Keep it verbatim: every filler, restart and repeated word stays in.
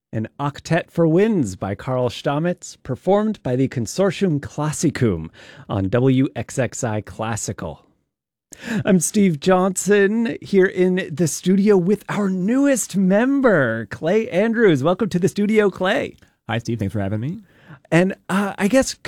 An Octet for Winds by Karl Stamets, performed by the Consortium Classicum on W X X I Classical. I'm Steve Johnson, here in the studio with our newest member, Clay Andrews. Welcome to the studio, Clay. Hi, Steve. Thanks for having me. And uh, I guess